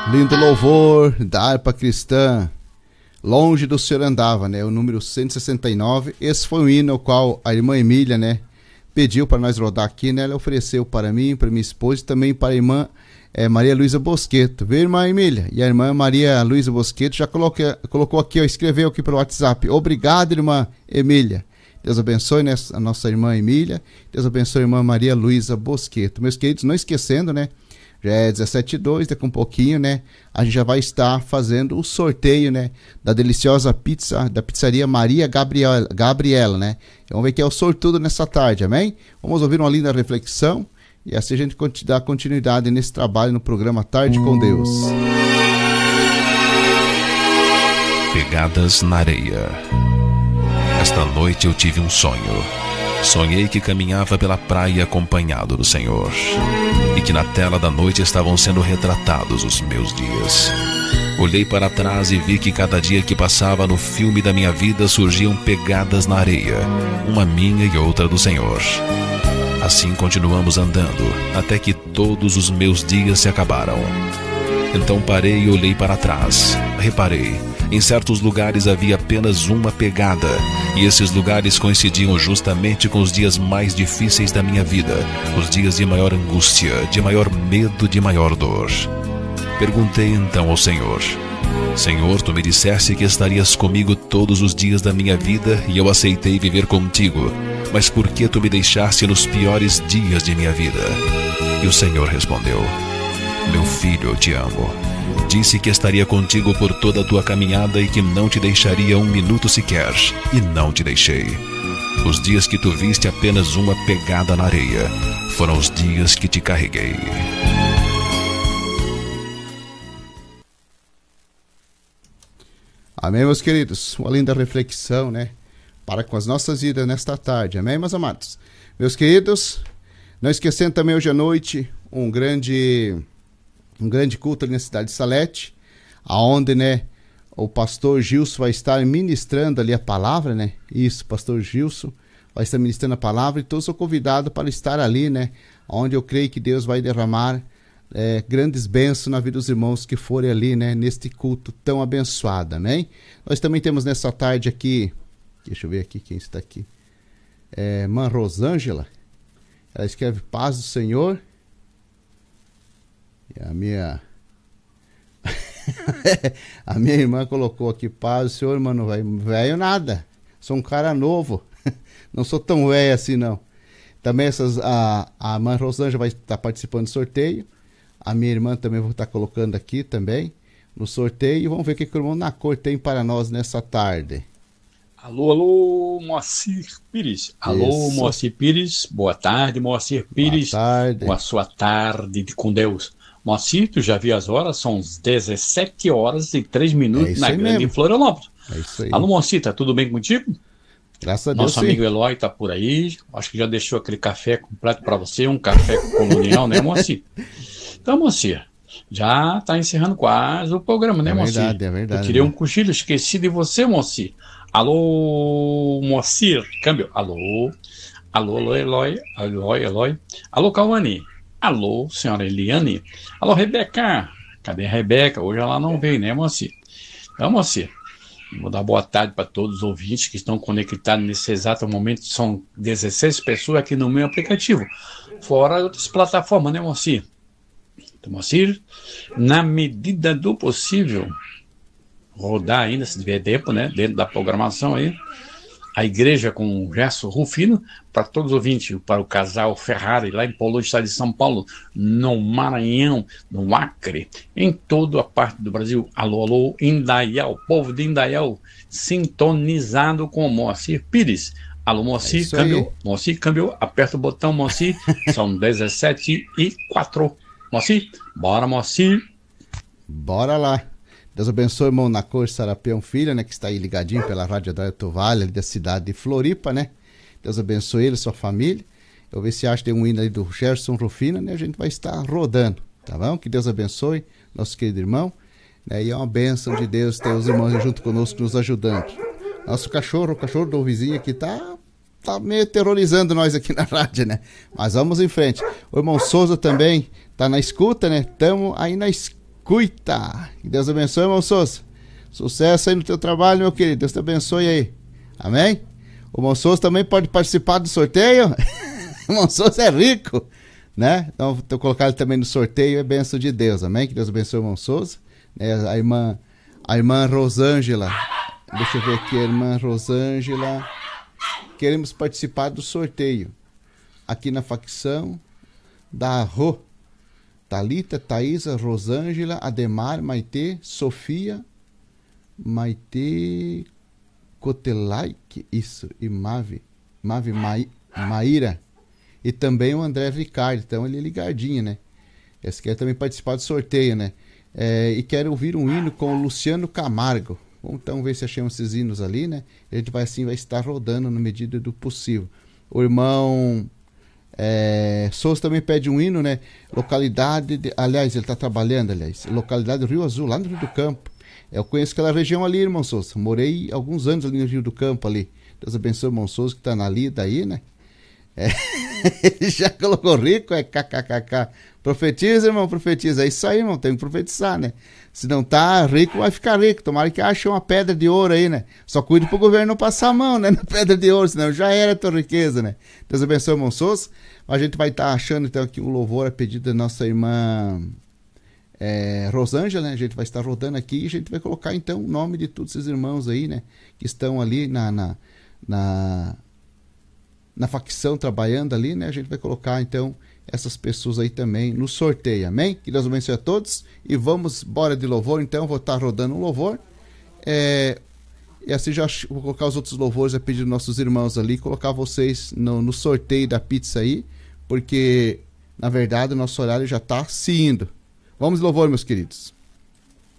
Lindo louvor da harpa cristã. Longe do Senhor andava, né? O número 169. Esse foi o hino ao qual a irmã Emília, né, pediu para nós rodar aqui, né? Ela ofereceu para mim, para minha esposa e também para a irmã Maria Luísa Bosqueto. Viu, irmã Emília? E a irmã Maria Luísa Bosqueto já colocou aqui, ó, escreveu aqui pelo WhatsApp. Obrigado, irmã Emília. Deus abençoe, né, a nossa irmã Emília. Deus abençoe a irmã Maria Luísa Bosqueto. Meus queridos, não esquecendo, né? Já é 17h02, daqui um pouquinho, né? A gente já vai estar fazendo o sorteio, né? Da deliciosa pizza, da pizzaria Maria Gabriela, né? Vamos ver quem é o sortudo nessa tarde, amém? Vamos ouvir uma linda reflexão e assim a gente dá continuidade nesse trabalho no programa Tarde com Deus. Pegadas na areia. Esta noite eu tive um sonho. Sonhei que caminhava pela praia acompanhado do Senhor e que na tela da noite estavam sendo retratados os meus dias. Olhei para trás e vi que cada dia que passava no filme da minha vida surgiam pegadas na areia, uma minha e outra do Senhor. Assim continuamos andando até que todos os meus dias se acabaram. Então parei e olhei para trás. Reparei, em certos lugares havia apenas uma pegada, e esses lugares coincidiam justamente com os dias mais difíceis da minha vida, os dias de maior angústia, de maior medo, de maior dor. Perguntei então ao Senhor: Senhor, tu me disseste que estarias comigo todos os dias da minha vida e eu aceitei viver contigo, mas por que tu me deixaste nos piores dias de minha vida? E o Senhor respondeu: Meu filho, eu te amo. Disse que estaria contigo por toda a tua caminhada e que não te deixaria um minuto sequer, e não te deixei. Os dias que tu viste apenas uma pegada na areia foram os dias que te carreguei. Amém, meus queridos? Uma linda reflexão, né? Para com as nossas vidas nesta tarde. Amém, meus amados? Meus queridos, não esquecendo também hoje à noite um grande culto ali na cidade de Salete, aonde, né, o pastor Gilson vai estar ministrando ali a palavra, né? Isso, pastor Gilson vai estar ministrando a palavra e todos são convidados para estar ali, né? Onde eu creio que Deus vai derramar grandes bênçãos na vida dos irmãos que forem ali, né? Neste culto tão abençoado, amém? Nós também temos nessa tarde aqui, deixa eu ver aqui quem está aqui, irmã Rosângela, ela escreve paz do Senhor. E a minha irmã colocou aqui, paz, o senhor, mano, velho nada, sou um cara novo, não sou tão velho assim não. Também a irmã Rosângela vai estar participando do sorteio, a minha irmã também vou estar colocando aqui também no sorteio, vamos ver o que o irmão Nacor tem para nós nessa tarde. Alô, Moacir Pires. Alô, isso. Moacir Pires, boa tarde, Moacir Pires. Boa tarde. Boa sua tarde com Deus. Moacir, tu já viu as horas? São 17h03 na Grande mesmo. Florianópolis. É isso aí. Alô, Moacir, tá tudo bem contigo? Graças a Deus. Nosso amigo Eloy tá por aí. Acho que já deixou aquele café completo para você, um café colonial, né, Moacir? Então, Moacir, já tá encerrando quase o programa, né, Moacir? É verdade. Eu tirei um cochilo, esqueci de você, Moacir. Alô, Moacir, câmbio. Alô, Eloy. Alô, Cauane. Alô, senhora Eliane. Alô, Rebeca. Cadê a Rebeca? Hoje ela não veio, né, Moacir? Então, Moacir, vou dar boa tarde para todos os ouvintes que estão conectados nesse exato momento. São 16 pessoas aqui no meu aplicativo. Fora outras plataformas, né, Moacir? Então, Moacir, na medida do possível, rodar ainda, se tiver tempo, né, dentro da programação aí, a igreja com o Gerson Rufino, para todos os ouvintes, para o casal Ferrari, lá em Paulo, estado de São Paulo, no Maranhão, no Acre, em toda a parte do Brasil. Alô, Indaial, povo de Indaial, sintonizado com o Moacir Pires. Alô, Moacir, câmbio. Moacir, câmbio, aperta o botão, Moacir, são 17h04. Moacir, bora, Moacir. Bora lá. Deus abençoe o irmão Nacor Sarapião Filho, né, que está aí ligadinho pela Rádio da Vale, ali da cidade de Floripa, né? Deus abençoe ele e sua família. Eu vou ver se acha que tem um hino aí do Gerson Rufino, né? A gente vai estar rodando, tá bom? Que Deus abençoe nosso querido irmão, né? E é uma bênção de Deus ter os irmãos junto conosco nos ajudando. Nosso cachorro, o cachorro do vizinho aqui tá meio terrorizando nós aqui na rádio, né? Mas vamos em frente. O irmão Souza também tá na escuta, né? Estamos aí Cuita. Que Deus abençoe, irmão Souza. Sucesso aí no teu trabalho, meu querido. Deus te abençoe aí. Amém? O irmão Souza também pode participar do sorteio. O irmão Souza é rico, né? Então, vou colocar ele também no sorteio. É bênção de Deus. Amém? Que Deus abençoe o irmão Souza. A irmã Rosângela. Deixa eu ver aqui, a irmã Rosângela. Queremos participar do sorteio. Aqui na facção da Rô. Thalita, Thaisa, Rosângela, Ademar, Maitê, Sofia, Maitê, Cotelaik, isso, e Maíra. E também o André Ricardo. Então ele é ligadinho, né? Esse quer também participar do sorteio, né? E quero ouvir um hino com o Luciano Camargo. Vamos então ver se achamos esses hinos ali, né? A gente vai estar rodando na medida do possível. O irmão Souza também pede um hino, né? Localidade, aliás, ele está trabalhando, localidade do Rio Azul, lá no Rio do Campo. Eu conheço aquela região ali, irmão Souza. Morei alguns anos ali no Rio do Campo ali. Deus abençoe o irmão Souza que está na lida aí, né? Ele já colocou rico, kkkk. Profetiza, irmão, profetiza. É isso aí, irmão, tem que profetizar, né? Se não tá rico, vai ficar rico. Tomara que ache uma pedra de ouro aí, né? Só cuide pro governo não passar a mão, né? Na pedra de ouro, senão já era a tua riqueza, né? Deus abençoe, irmão Souza. A gente vai estar achando, então, aqui um louvor a pedido da nossa irmã Rosângela, né? A gente vai estar rodando aqui e a gente vai colocar, então, o nome de todos esses irmãos aí, né? Que estão ali na facção trabalhando ali, né? A gente vai colocar, então, essas pessoas aí também no sorteio, amém? Que Deus abençoe a todos e vamos, bora de louvor, então, vou estar rodando um louvor, e assim já vou colocar os outros louvores a pedir dos nossos irmãos ali, colocar vocês no sorteio da pizza aí, porque, na verdade, o nosso horário já está se indo. Vamos de louvor, meus queridos.